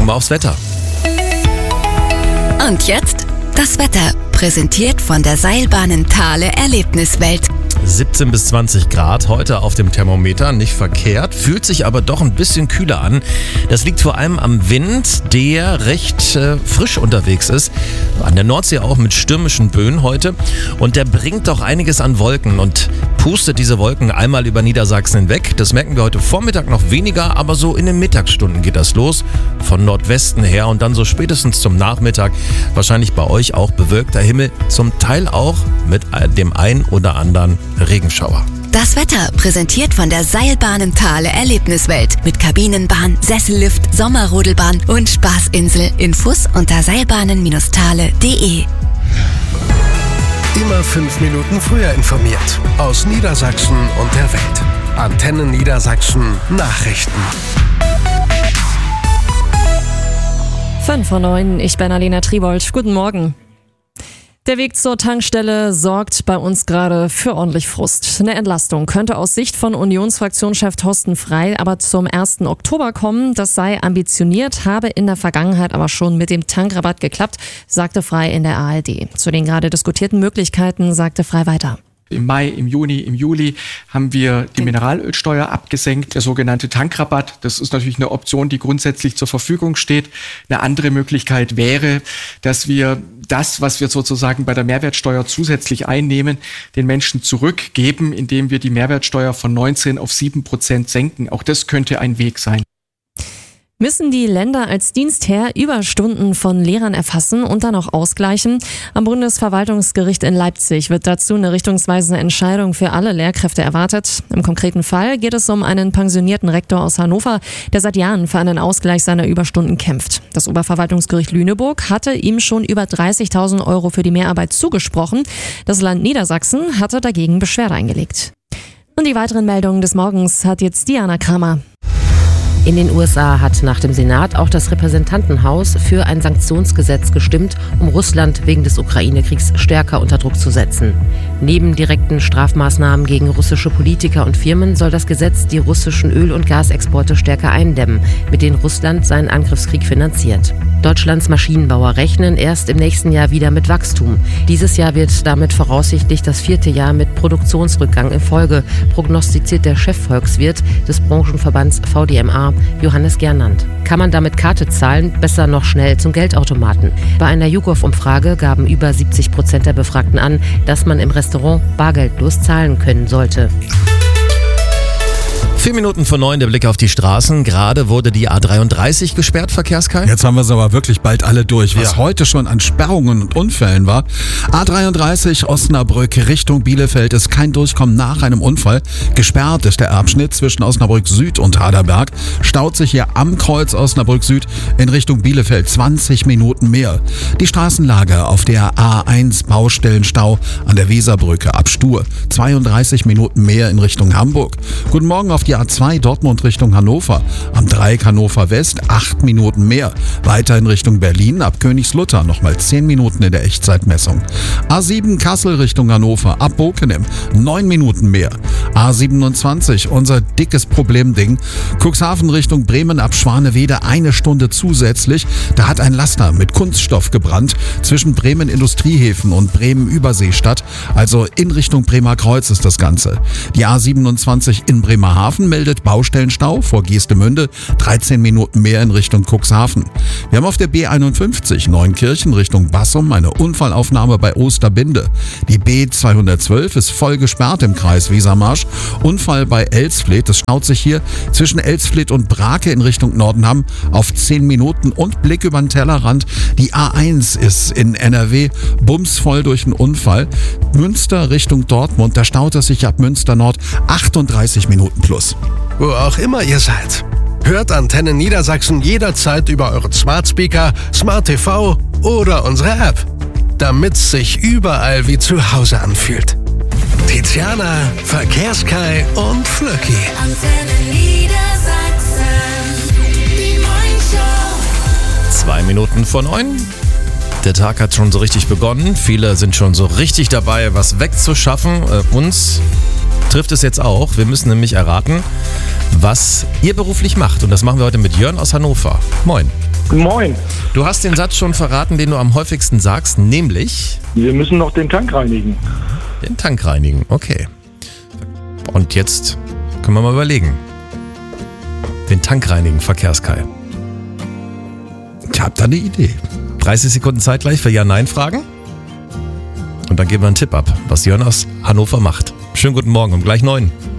wir aufs Wetter. Und jetzt das Wetter, präsentiert von der Seilbahnen Thale Erlebniswelt. 17 bis 20 Grad heute auf dem Thermometer, nicht verkehrt, fühlt sich aber doch ein bisschen kühler an. Das liegt vor allem am Wind, der recht frisch unterwegs ist. An der Nordsee auch mit stürmischen Böen heute. Und der bringt doch einiges an Wolken und pustet diese Wolken einmal über Niedersachsen hinweg. Das merken wir heute Vormittag noch weniger, aber so in den Mittagsstunden geht das los. Von Nordwesten her und dann so spätestens zum Nachmittag. Wahrscheinlich bei euch auch bewölkter Himmel, zum Teil auch mit dem ein oder anderen Regenschauer. Das Wetter präsentiert von der Seilbahnen Thale Erlebniswelt mit Kabinenbahn, Sessellift, Sommerrodelbahn und Spaßinsel. Infos unter seilbahnen-thale.de. Immer 5 Minuten früher informiert. Aus Niedersachsen und der Welt. Antennen Niedersachsen Nachrichten. 5:09, ich bin Alena Tribold. Guten Morgen. Der Weg zur Tankstelle sorgt bei uns gerade für ordentlich Frust. Eine Entlastung könnte aus Sicht von Unionsfraktionschef Thorsten Frey aber zum 1. Oktober kommen. Das sei ambitioniert, habe in der Vergangenheit aber schon mit dem Tankrabatt geklappt, sagte Frey in der ARD. Zu den gerade diskutierten Möglichkeiten sagte Frey weiter. Im Mai, im Juni, im Juli haben wir die Mineralölsteuer abgesenkt, der sogenannte Tankrabatt. Das ist natürlich eine Option, die grundsätzlich zur Verfügung steht. Eine andere Möglichkeit wäre, dass wir das, was wir sozusagen bei der Mehrwertsteuer zusätzlich einnehmen, den Menschen zurückgeben, indem wir die Mehrwertsteuer von 19 auf 7% senken. Auch das könnte ein Weg sein. Müssen die Länder als Dienstherr Überstunden von Lehrern erfassen und dann auch ausgleichen? Am Bundesverwaltungsgericht in Leipzig wird dazu eine richtungsweisende Entscheidung für alle Lehrkräfte erwartet. Im konkreten Fall geht es um einen pensionierten Rektor aus Hannover, der seit Jahren für einen Ausgleich seiner Überstunden kämpft. Das Oberverwaltungsgericht Lüneburg hatte ihm schon über 30.000 Euro für die Mehrarbeit zugesprochen. Das Land Niedersachsen hatte dagegen Beschwerde eingelegt. Und die weiteren Meldungen des Morgens hat jetzt Diana Kramer. In den USA hat nach dem Senat auch das Repräsentantenhaus für ein Sanktionsgesetz gestimmt, um Russland wegen des Ukraine-Kriegs stärker unter Druck zu setzen. Neben direkten Strafmaßnahmen gegen russische Politiker und Firmen soll das Gesetz die russischen Öl- und Gasexporte stärker eindämmen, mit denen Russland seinen Angriffskrieg finanziert. Deutschlands Maschinenbauer rechnen erst im nächsten Jahr wieder mit Wachstum. Dieses Jahr wird damit voraussichtlich das 4. Jahr mit Produktionsrückgang in Folge, prognostiziert der Chefvolkswirt des Branchenverbands VDMA, Johannes Gernand. Kann man damit Karte zahlen, besser noch schnell zum Geldautomaten. Bei einer YouGov-Umfrage gaben über 70% der Befragten an, dass man im Restaurant bargeldlos zahlen können sollte. 4 Minuten vor 9, der Blick auf die Straßen. Gerade wurde die A33 gesperrt, Verkehrskai. Jetzt haben wir es aber wirklich bald alle durch, was heute schon an Sperrungen und Unfällen war. A33 Osnabrück Richtung Bielefeld ist kein Durchkommen nach einem Unfall. Gesperrt ist der Abschnitt zwischen Osnabrück Süd und Haderberg. Staut sich hier am Kreuz Osnabrück Süd in Richtung Bielefeld 20 Minuten mehr. Die Straßenlage auf der A1 Baustellenstau an der Weserbrücke ab Stur 32 Minuten mehr in Richtung Hamburg. Guten Morgen auf die A2 Dortmund Richtung Hannover. Am Dreieck Hannover West 8 Minuten mehr. Weiter in Richtung Berlin ab Königslutter nochmal 10 Minuten in der Echtzeitmessung. A7 Kassel Richtung Hannover ab Bokenem 9 Minuten mehr. A27 unser dickes Problemding. Cuxhaven Richtung Bremen ab Schwanewede 1 Stunde zusätzlich. Da hat ein Laster mit Kunststoff gebrannt zwischen Bremen Industriehäfen und Bremen Überseestadt. Also in Richtung Bremer Kreuz ist das Ganze. Die A27 in Bremerhaven meldet Baustellenstau vor Geestemünde, 13 Minuten mehr in Richtung Cuxhaven. Wir haben auf der B51 Neunkirchen Richtung Bassum eine Unfallaufnahme bei Osterbinde. Die B212 ist voll gesperrt im Kreis Wesermarsch. Unfall bei Elsfleth, das staut sich hier zwischen Elsfleth und Brake in Richtung Nordenham auf 10 Minuten und Blick über den Tellerrand. Die A1 ist in NRW bumsvoll durch einen Unfall. Münster Richtung Dortmund, da staut es sich ab Münster Nord 38 Minuten plus. Wo auch immer ihr seid. Hört Antennen Niedersachsen jederzeit über euren Smart Speaker, Smart TV oder unsere App. Damit's sich überall wie zu Hause anfühlt. Tiziana, Verkehrskai und Flöcki. Antennen Niedersachsen, die Morningshow. 2 Minuten vor 9. Der Tag hat schon so richtig begonnen. Viele sind schon so richtig dabei, was wegzuschaffen. Uns trifft es jetzt auch. Wir müssen nämlich erraten, was ihr beruflich macht. Und das machen wir heute mit Jörn aus Hannover. Moin. Moin. Du hast den Satz schon verraten, den du am häufigsten sagst, nämlich Wir müssen noch den Tank reinigen. den Tank reinigen. Okay. Und jetzt können wir mal überlegen. Den Tank reinigen, Verkehrskai. Ich hab da eine Idee. 30 Sekunden Zeit gleich für Ja-Nein-Fragen. Und dann geben wir einen Tipp ab, was Jörn aus Hannover macht. Schönen guten Morgen, um gleich 9.